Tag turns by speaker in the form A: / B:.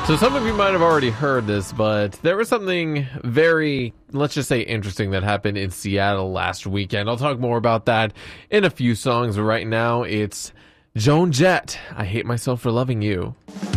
A: So some of you might have already heard this, but there was something very, let's just say, interesting that happened in Seattle last weekend. I'll talk more about that in a few songs, but right now it's Joan Jett, I Hate Myself for Loving You.